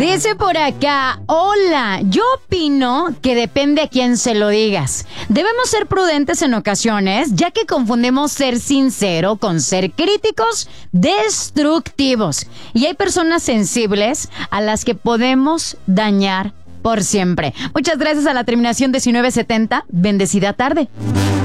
Dice por acá, hola, yo opino que depende a quién se lo digas. Debemos ser prudentes en ocasiones, ya que confundimos ser sincero con ser críticos destructivos. Y hay personas sensibles a las que podemos dañar por siempre. Muchas gracias a la terminación 1970. Bendecida tarde.